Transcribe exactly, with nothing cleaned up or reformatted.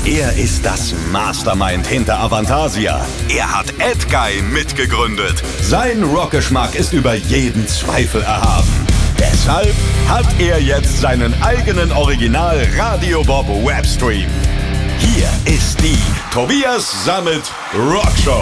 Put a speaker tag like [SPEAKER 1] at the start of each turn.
[SPEAKER 1] Er ist das Mastermind hinter Avantasia. Er hat Edguy mitgegründet. Sein Rockgeschmack ist über jeden Zweifel erhaben. Deshalb hat er jetzt seinen eigenen Original Radio Bob Webstream. Hier ist die Tobias Sammet Rockshow.